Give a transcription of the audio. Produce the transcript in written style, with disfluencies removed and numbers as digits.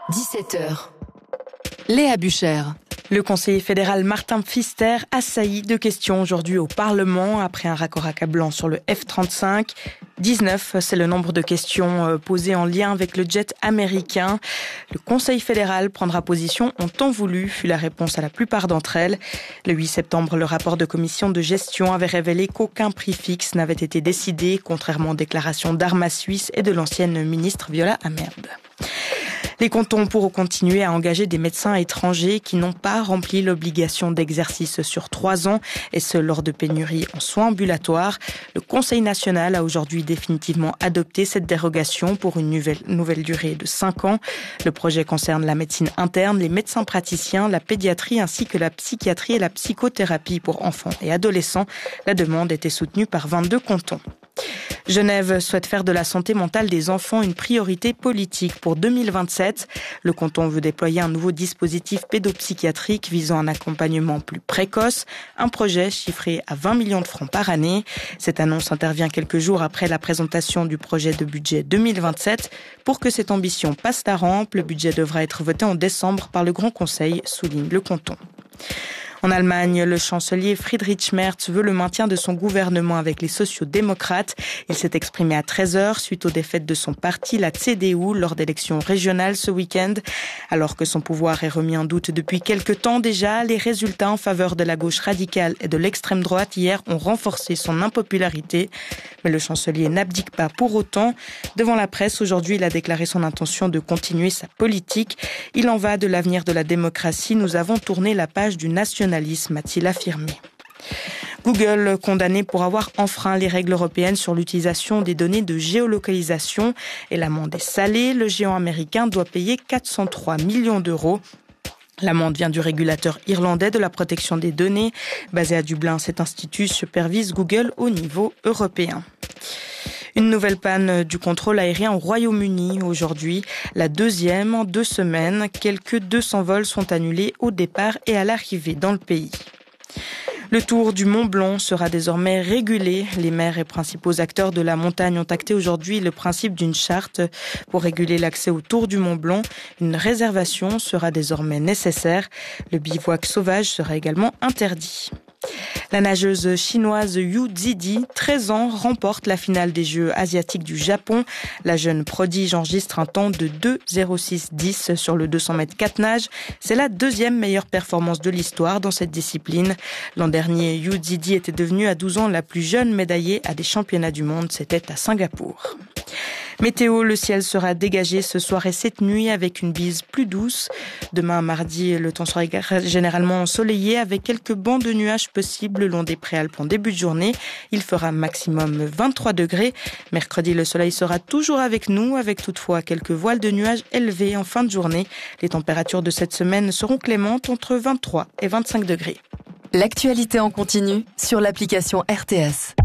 17h. Léa Buchère. Le conseiller fédéral Martin Pfister assaillit de questions aujourd'hui au Parlement après un raccord accablant sur le F-35. 19, c'est le nombre de questions posées en lien avec le jet américain. Le Conseil fédéral prendra position en temps voulu, fut la réponse à la plupart d'entre elles. Le 8 septembre, le rapport de commission de gestion avait révélé qu'aucun prix fixe n'avait été décidé, contrairement aux déclarations d'Arma Suisse et de l'ancienne ministre Viola Amerd. Les cantons pourront continuer à engager des médecins étrangers qui n'ont pas rempli l'obligation d'exercice sur 3 ans, et ce lors de pénuries en soins ambulatoires. Le Conseil national a aujourd'hui définitivement adopté cette dérogation pour une nouvelle durée de 5 ans. Le projet concerne la médecine interne, les médecins praticiens, la pédiatrie ainsi que la psychiatrie et la psychothérapie pour enfants et adolescents. La demande était soutenue par 22 cantons. Genève souhaite faire de la santé mentale des enfants une priorité politique pour 2027. Le canton veut déployer un nouveau dispositif pédopsychiatrique visant un accompagnement plus précoce, un projet chiffré à 20 millions de francs par année. Cette annonce intervient quelques jours après la présentation du projet de budget 2027. Pour que cette ambition passe la rampe, le budget devra être voté en décembre par le Grand Conseil, souligne le canton. En Allemagne, le chancelier Friedrich Merz veut le maintien de son gouvernement avec les sociaux-démocrates. Il s'est exprimé à 13h suite aux défaites de son parti, la CDU, lors d'élections régionales ce week-end. Alors que son pouvoir est remis en doute depuis quelque temps déjà, les résultats en faveur de la gauche radicale et de l'extrême droite hier ont renforcé son impopularité. Mais le chancelier n'abdique pas pour autant. Devant la presse, aujourd'hui, il a déclaré son intention de continuer sa politique. Il en va de l'avenir de la démocratie. Nous avons tourné la page du nationalisme, a-t-il affirmé. Google condamné pour avoir enfreint les règles européennes sur l'utilisation des données de géolocalisation, et l'amende est salée. Le géant américain doit payer 403 millions d'euros. L'amende vient du régulateur irlandais de la protection des données. Basé à Dublin, cet institut supervise Google au niveau européen. Une nouvelle panne du contrôle aérien au Royaume-Uni aujourd'hui, la deuxième en 2 semaines. Quelques 200 vols sont annulés au départ et à l'arrivée dans le pays. Le Tour du Mont Blanc sera désormais régulé. Les maires et principaux acteurs de la montagne ont acté aujourd'hui le principe d'une charte pour réguler l'accès au Tour du Mont Blanc. Une réservation sera désormais nécessaire. Le bivouac sauvage sera également interdit. La nageuse chinoise Yu Zidi, 13 ans, remporte la finale des Jeux asiatiques du Japon. La jeune prodige enregistre un temps de 2,06,10 sur le 200 mètres 4 nages. C'est la 2e meilleure performance de l'histoire dans cette discipline. L'an dernier, Yu Zidi était devenue à 12 ans la plus jeune médaillée à des championnats du monde. C'était à Singapour. Météo, le ciel sera dégagé ce soir et cette nuit avec une bise plus douce. Demain, mardi, le temps sera généralement ensoleillé avec quelques bancs de nuages possibles le long des préalpes en début de journée. Il fera maximum 23 degrés. Mercredi, le soleil sera toujours avec nous, avec toutefois quelques voiles de nuages élevés en fin de journée. Les températures de cette semaine seront clémentes entre 23 et 25 degrés. L'actualité en continu sur l'application RTS.